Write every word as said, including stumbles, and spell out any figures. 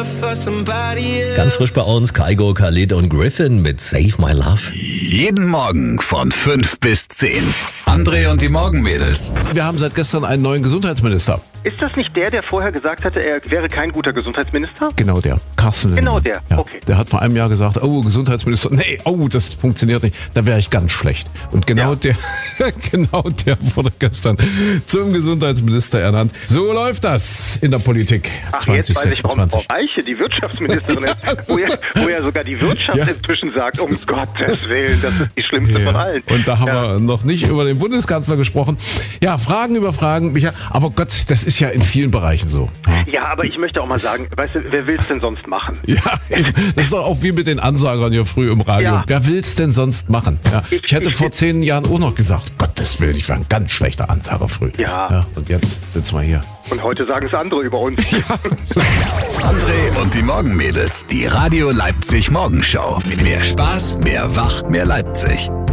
Ganz frisch bei uns Kygo, Khalid und Griffin mit Save My Love. Jeden Morgen von fünf bis zehn. André und die Morgenmädels. Wir haben seit gestern einen neuen Gesundheitsminister. Ist das nicht der, der vorher gesagt hatte, er wäre kein guter Gesundheitsminister? Genau der. Carsten Genau Linnemann. der, Ja, okay. Der hat vor einem Jahr gesagt, oh, Gesundheitsminister, nee, oh, das funktioniert nicht. Da wäre ich ganz schlecht. Und genau Ja. der, genau der wurde gestern zum Gesundheitsminister ernannt. So läuft das in der Politik Ach, zwanzig jetzt weiß ich, warum Frau sechsundzwanzig. Eiche die Wirtschaftsministerin ist, wo ja, wo ja sogar die Wirtschaft Ja. inzwischen sagt, um Gottes Willen, das ist die schlimmste von allen. Und da haben Ja. wir noch nicht über den Bundeskanzler gesprochen. Ja, Fragen über Fragen, Micha. Aber Gott, das ist ja in vielen Bereichen so. Ja, aber ich möchte auch mal sagen, weißt du, wer will's denn sonst machen? Ja, eben. Das ist doch auch wie mit den Ansagern hier früh im Radio. Ja. Wer will's denn sonst machen? Ja. Ich- Ich hätte ich- vor zehn Jahren auch noch gesagt, Gottes Willen, ich war ein ganz schlechter Ansager früh. Ja. Und jetzt sitzen wir hier. Und heute sagen es andere über uns. André und die Morgenmädels. Die Radio Leipzig Morgenshow. Mehr Spaß, mehr Wach, mehr Leipzig.